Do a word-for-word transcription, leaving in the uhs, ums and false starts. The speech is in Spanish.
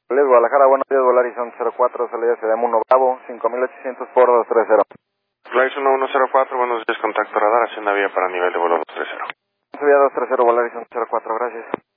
Les Guadalajara, buenos días, Volarizón cero cuatro, salida C D M uno Bravo, cinco mil ochocientos por dos tres cero. Flight uno uno cero cuatro, buenos días, contacto radar, hacienda vía para nivel de vuelo dos tres cero. Subida dos tres cero, Volarizón cero cuatro, gracias.